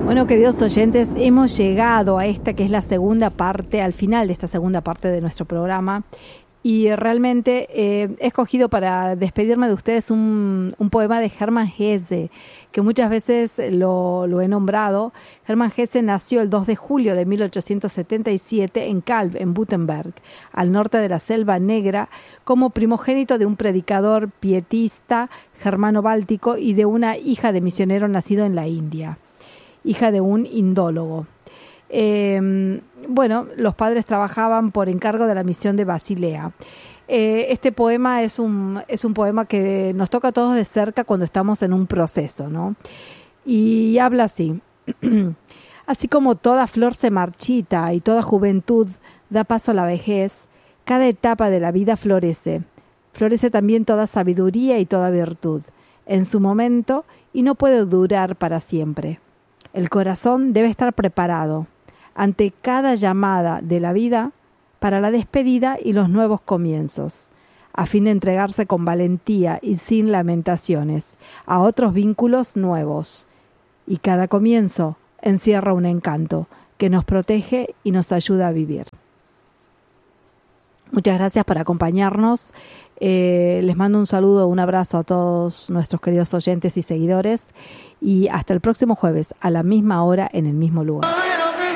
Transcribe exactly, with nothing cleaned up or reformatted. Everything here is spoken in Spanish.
Bueno, queridos oyentes, hemos llegado a esta que es la segunda parte, al final de esta segunda parte de nuestro programa. Y realmente eh, he escogido para despedirme de ustedes un, un poema de Hermann Hesse, que muchas veces lo, lo he nombrado. Hermann Hesse nació el dos de julio de mil ochocientos setenta y siete en Kalb, en Württemberg, al norte de la Selva Negra, como primogénito de un predicador pietista germano-báltico y de una hija de misionero nacido en la India, hija de un indólogo. Eh, bueno, los padres trabajaban por encargo de la misión de Basilea. Eh, este poema es un, es un poema que nos toca a todos de cerca cuando estamos en un proceso, ¿no? Y habla así: así como toda flor se marchita y toda juventud da paso a la vejez, cada etapa de la vida florece. Florece también toda sabiduría y toda virtud, en su momento, y no puede durar para siempre. El corazón debe estar preparado ante cada llamada de la vida para la despedida y los nuevos comienzos, a fin de entregarse con valentía y sin lamentaciones a otros vínculos nuevos. Y cada comienzo encierra un encanto que nos protege y nos ayuda a vivir. Muchas gracias por acompañarnos. Eh, les mando un saludo, un abrazo a todos nuestros queridos oyentes y seguidores. Y hasta el próximo jueves, a la misma hora, en el mismo lugar.